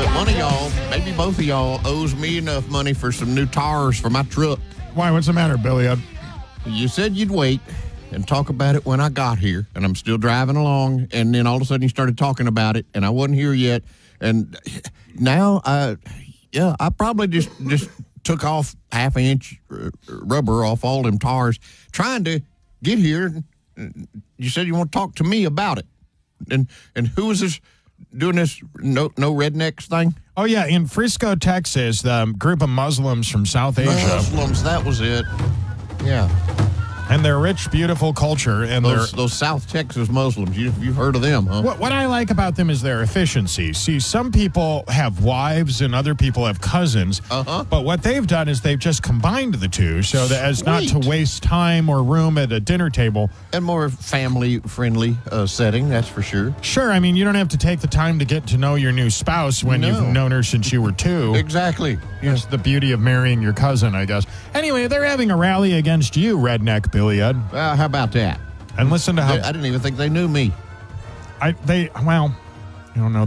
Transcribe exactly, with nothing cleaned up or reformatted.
But one of y'all, maybe both of y'all, owes me enough money for some new tires for my truck. Why? What's the matter, Billy? I- You said you'd wait and talk about it when I got here, and I'm still driving along, and then all of a sudden you started talking about it, and I wasn't here yet, and now, I, yeah, I probably just just took off half an inch uh, rubber off all them tires trying to get here. You said you want to talk to me about it, and and who is this doing this no no rednecks thing? Oh, yeah, in Frisco, Texas, the group of Muslims from South Asia. Muslims, that was it. Yeah. And their rich, beautiful culture. And Those, their, those South Texas Muslims, you, you've heard of them, huh? what, what I like about them is their efficiency. See, some people have wives and other people have cousins. Uh-huh. But what they've done is they've just combined the two so that as not to Sweet. waste time or room at a dinner table. And more family-friendly uh, setting, that's for sure. Sure, I mean, you don't have to take the time to get to know your new spouse when No. you've known her since you were two. Exactly. That's the beauty of marrying your cousin, I guess. Anyway, they're having a rally against you, redneck Billy Ed. Well, how about that? And listen to how They- I didn't even think they knew me. I they well, I don't know.